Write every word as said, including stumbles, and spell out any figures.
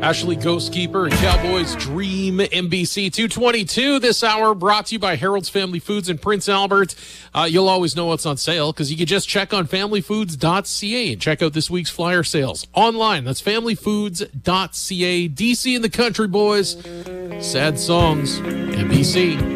Ashley Ghostkeeper and Cowboys Dream. N B C two twenty-two this hour, brought to you by Harold's Family Foods in Prince Albert. Uh, you'll always know what's on sale because you can just check on family foods dot c a and check out this week's flyer sales online. That's family foods dot c a. D C and the Country Boys. Sad songs. N B C.